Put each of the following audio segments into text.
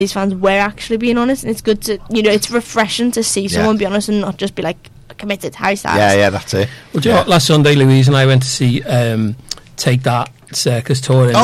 these fans were actually being honest, and it's good to, it's refreshing to see someone be honest and not just be like committed Harry Styles. Yeah, that's it. Well, do you know what, last Sunday Louise and I went to see Take That circus tour in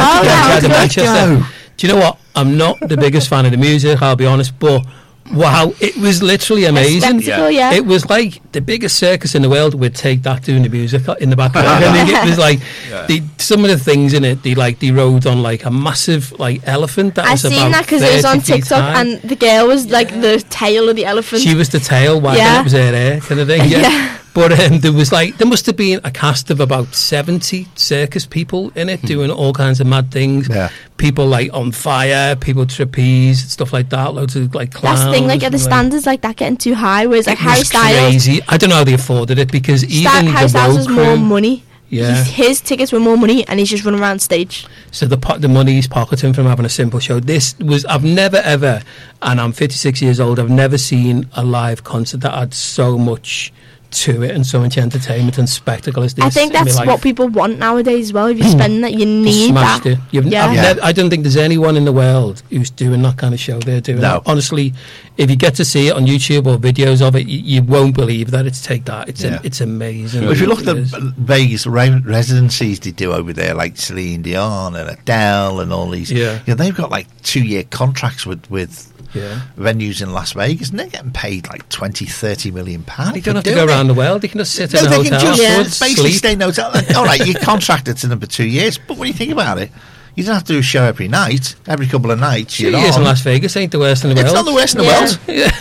Manchester. Do you know what, I'm not the biggest fan of the music, I'll be honest, but wow, it was literally amazing. It was like the biggest circus in the world with Take That doing the music in the background. I mean, it was like some of the things in it. They rode on like a massive like elephant. That I was seen about that because it was on TikTok, high. and the girl was like the tail of the elephant. She was the tail, wagging it was her hair, kind of thing. Yeah. But there must have been a cast of about 70 circus people in it doing all kinds of mad things. Yeah. People like on fire, people trapeze, stuff like that. Loads of like clowns. That's the thing, like the standards like that getting too high. Whereas like Harry Styles, crazy. I don't know how they afforded it because even Harry Styles was more money. Yeah, his tickets were more money, and he's just running around stage. So the money he's pocketing from having a simple show. I've never ever, and I'm 56 years old. I've never seen a live concert that had so much to it and so much entertainment and spectacle as this. I think that's what people want nowadays as well. If you're spending that, you need smashed that. It. I don't think there's anyone in the world who's doing that kind of show they're doing. No. Honestly, if you get to see it on YouTube or videos of it, you won't believe that it's Take That. It's amazing. Well, if you look at the Vegas residencies they do over there, like Celine Dion and Adele and all these, they've got like 2-year contracts with venues in Las Vegas, and they're getting paid like 20-30 million pounds. They don't have to go around the world. They can just sit in a hotel. Can just basically stay in a hotel. All right, you're contracted to them for 2 years, but when you think about it, you don't have to do a show every night, every couple of nights. 2 years in Las Vegas ain't the worst in the world. It's not the worst in the world.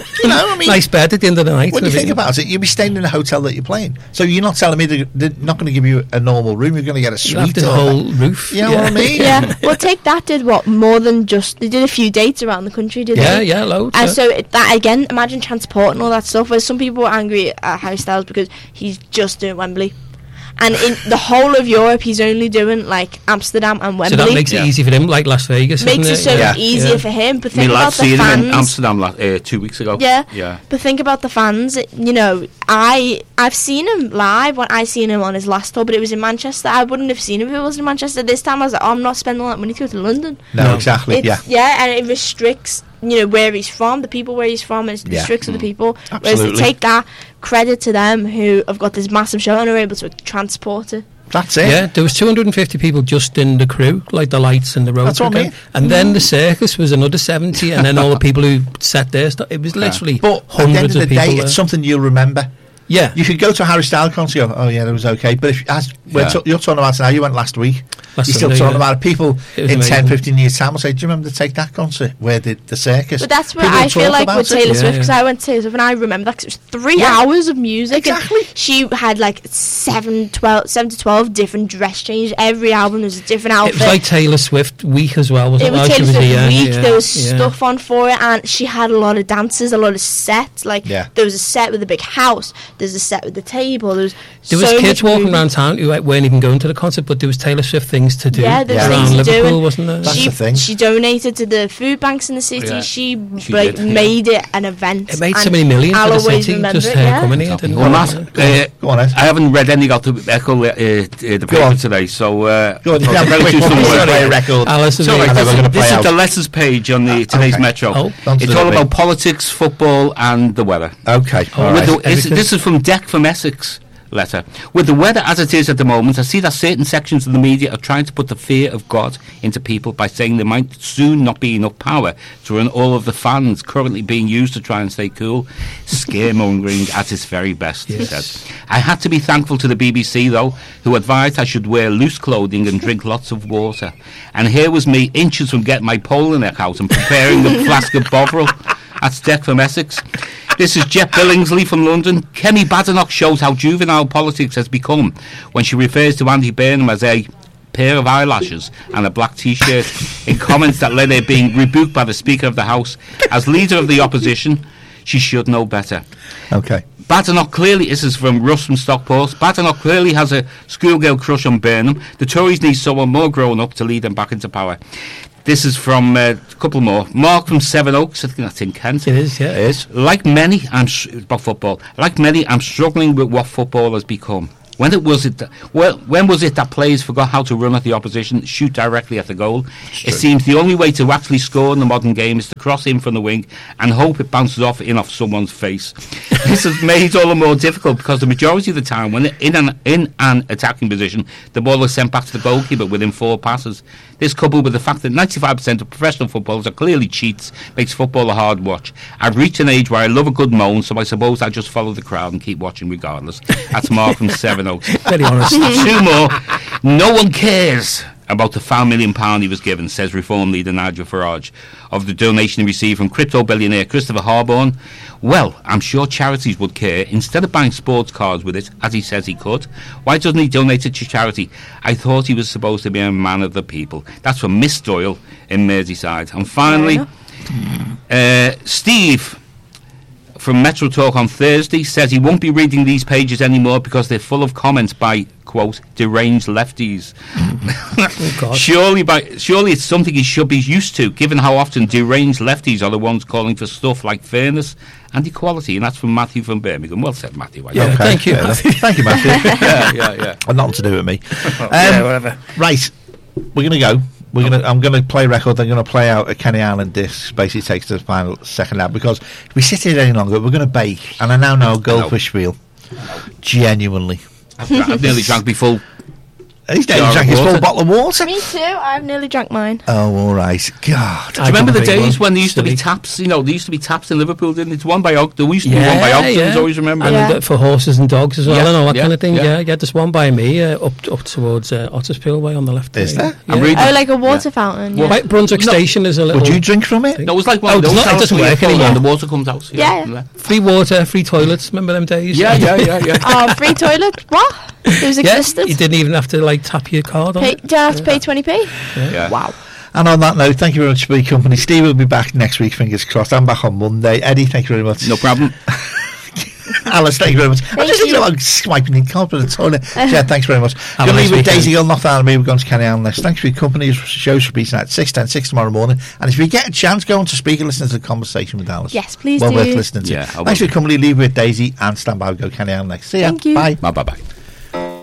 I mean, nice bed at the end of the night. When you think about it, you'll be staying in a hotel that you're playing. So you're not telling me they're not going to give you a normal room. You're going to get a suite. The whole roof. You know what I mean? Yeah. Well, Take That did more than just. They did a few dates around the country, didn't they? Yeah, loads. And so that again, imagine transport and all that stuff. Where some people were angry at Harry Styles because he's just doing Wembley. And in the whole of Europe, he's only doing like Amsterdam and Wembley. So that makes it easy for him, like Las Vegas. Makes it so easier for him. But think about the fans. Him in Amsterdam 2 weeks ago. Yeah. But think about the fans. I've seen him live when I seen him on his last tour, but it was in Manchester. I wouldn't have seen him if it wasn't in Manchester. This time I was like, I'm not spending all that money to go to London. No, exactly. Yeah, and it restricts where he's from, the people where he's from, and it restricts other people. Absolutely. Whereas to Take That, credit to them who have got this massive show and are able to transport it. That's it. Yeah, there was 250 people just in the crew, like the lights and the road. That's what I mean. And then the circus was another 70, and then all the people who sat there. It was literally hundreds of people. But at the end of the day, it's something you'll remember. Yeah. You could go to a Harry Styles concert and go, oh yeah, that was okay. But if you're talking about it now, you went last week. You're still talking about it. People in 10, 15 years' time will say, do you remember to Take That concert where the circus? But that's where I feel like with Taylor Swift, because I went to Taylor Swift and I remember that 'cause it was 3 hours of music. Exactly. And she had like 7 to 12 different dress changes. Every album was a different outfit. It was like Taylor Swift week as well, wasn't it? It was Taylor Swift week. There was stuff on for it, and she had a lot of dances, a lot of sets. Like there was a set with a big house. There's a set with the table. There was kids walking around town who weren't even going to the concert, but there was Taylor Swift things to do. Yeah, there was around things to Liverpool, do. Wasn't there? That's the thing. She donated to the food banks in the city. Yeah. She made it an event. It made so many million for the city just coming here. Well, Matt, go on, Ed. I haven't read any of the Echo the paper today, so go on, you can play a record. Alice, this is the letters page on the today's Metro. It's all about politics, football, and the weather. Okay, this is from Deck from Essex. Letter. With the weather as it is at the moment, I see that certain sections of the media are trying to put the fear of God into people by saying there might soon not be enough power to run all of the fans currently being used to try and stay cool. Scaremongering at its very best, he said. I had to be thankful to the BBC, though, who advised I should wear loose clothing and drink lots of water. And here was me, inches from getting my polo neck out and preparing the flask of Bovril. That's Deck from Essex. This is Jet Billingsley from London. Kemi Badenoch shows how juvenile politics has become when she refers to Andy Burnham as a pair of eyelashes and a black T-shirt in comments that led her being rebuked by the Speaker of the House. As leader of the opposition, she should know better. Okay. Badenoch clearly, this is from Russ from Stockport, Badenoch clearly has a schoolgirl crush on Burnham. The Tories need someone more grown up to lead them back into power. This is from a couple more. Mark from Seven Oaks, I think that's in Kent. It is, yeah. It is. Like many, about football. Like many, I'm struggling with what football has become. When was it that players forgot how to run at the opposition, shoot directly at the goal? It seems the only way to actually score in the modern game is to cross in from the wing and hope it bounces off someone's face. This has made it all the more difficult because the majority of the time, when in an attacking position, the ball is sent back to the goalkeeper within 4 passes. This, coupled with the fact that 95% of professional footballers are clearly cheats, makes football a hard watch. I've reached an age where I love a good moan, so I suppose I just follow the crowd and keep watching regardless. That's Mark from Sevenoaks. Very honest. 2 more. No one cares about the £5 million he was given, says Reform leader Nigel Farage, of the donation he received from crypto billionaire Christopher Harborne. Well, I'm sure charities would care. Instead of buying sports cars with it, as he says he could, why doesn't he donate it to charity? I thought he was supposed to be a man of the people. That's from Miss Doyle in Merseyside. And finally, Steve from Metro Talk on Thursday says he won't be reading these pages anymore because they're full of comments by, quote, deranged lefties. Oh, surely it's something he should be used to, given how often deranged lefties are the ones calling for stuff like fairness and equality. And that's from Matthew from Birmingham. Well said, Matthew. Yeah, okay. Thank you. Thank you, Matthew. yeah. And nothing to do with me. Whatever. Right, we're going to go. I'm going to play record. I'm going to play out a Kenny Island disc. Basically, takes the final second out because if we sit here any longer, we're going to bake. And I now know goldfish feel. Genuinely, I've nearly drank before. He's nearly drank his full bottle of water. Me too. I've nearly drank mine. Oh, all right. God. Do you remember the days when there used to be taps? You know, there used to be taps in Liverpool, didn't it? There used to be one by Ogden's, always remember. And for horses and dogs as well, and all that kind of thing. Yeah, there's one by me up towards Otterspool way on the left. Is there? Oh, like a water fountain. Yeah. Right, Brunswick Station is a little... Would you drink from it? No, it was like one of those. It doesn't work anymore. The water comes out. Yeah. Free water, free toilets. Remember them days? Yeah. Oh, free toilet? What? Those existed? You didn't even have to tap your card on it. Don't have to pay 20p? Yeah. Wow. And on that note, thank you very much for your company. Steve will be back next week, fingers crossed. I'm back on Monday. Eddie, thank you very much. No problem. Alice, thank you very much. I'm just thinking about swiping in carpet and toilet. Jed, thanks very much. Going to leave with Daisy Gill, North Island. We're going to Kenny Island next. Thanks for your company. Show's repeating at 6 tomorrow morning. And if you get a chance, go on to speak and listen to the conversation with Alice. Yes, please do. Well worth listening to. Yeah, thanks for your company. Leave with Daisy and stand by. We go Kenny Island next. See ya. Thank you. Bye. Bye.